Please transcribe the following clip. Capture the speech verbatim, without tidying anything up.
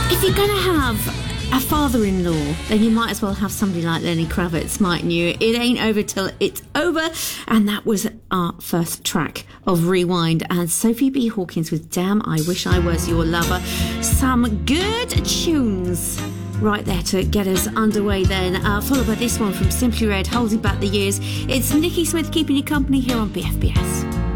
If you're going to have a father-in-law, then you might as well have somebody like Lenny Kravitz, mightn't you? It ain't over till it's over. And that was our first track of Rewind. And Sophie B. Hawkins with Damn, I Wish I Was Your Lover. Some good tunes right there to get us underway then. Uh, followed by this one from Simply Red, Holding Back the Years. It's Nikki Smith keeping you company here on B F B S.